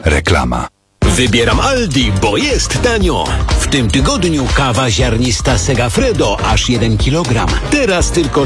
Reklama. Wybieram Aldi, bo jest tanio. W tym tygodniu kawa ziarnista Segafredo aż 1 kg. Teraz tylko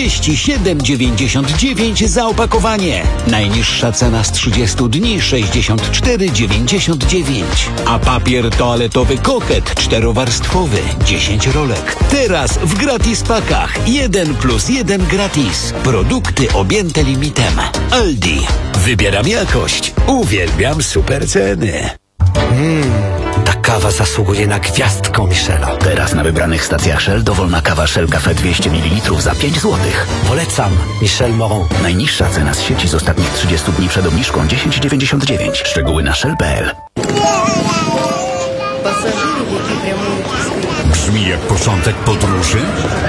47,99 za opakowanie. Najniższa cena z 30 dni 64,99. A papier toaletowy Koket 4-warstwowy 10 rolek. Teraz w gratis pakach 1+1 gratis. Produkty objęte limitem. Aldi. Wybieram jakość. Uwielbiam super ceny. Ta kawa zasługuje na gwiazdkę Michela. Teraz na wybranych stacjach Shell dowolna kawa Shell Cafe 200 ml za 5 zł. Polecam Michel Moron. Najniższa cena z sieci z ostatnich 30 dni przed obniżką 10,99. Szczegóły na shell.pl. Brzmi jak początek podróży?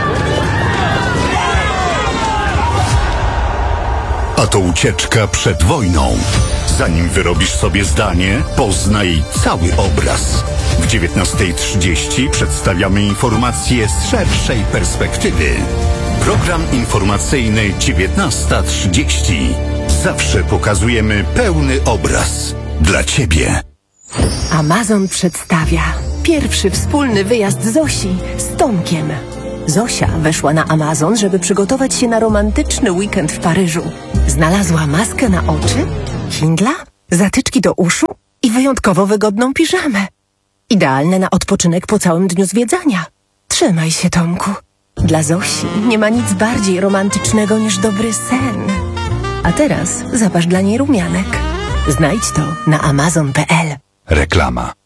A to ucieczka przed wojną. Zanim wyrobisz sobie zdanie, poznaj cały obraz. W 19:30 przedstawiamy informacje z szerszej perspektywy. Program informacyjny 19:30. Zawsze pokazujemy pełny obraz. Dla Ciebie. Amazon przedstawia pierwszy wspólny wyjazd Zosi z Tomkiem. Zosia weszła na Amazon, żeby przygotować się na romantyczny weekend w Paryżu. Znalazła maskę na oczy, Kindla, zatyczki do uszu i wyjątkowo wygodną piżamę. Idealne na odpoczynek po całym dniu zwiedzania. Trzymaj się, Tomku. Dla Zosi nie ma nic bardziej romantycznego niż dobry sen. A teraz zapasz dla niej rumianek. Znajdź to na amazon.pl. Reklama.